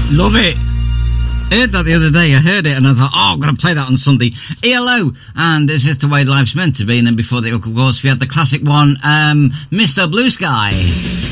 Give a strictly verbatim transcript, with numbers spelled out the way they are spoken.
Love it. I heard that the other day. I heard it and I thought, oh, I'm going to play that on Sunday. E L O, and this is the way life's meant to be. And then before that, of course, we had the classic one, um, Mister Blue Sky.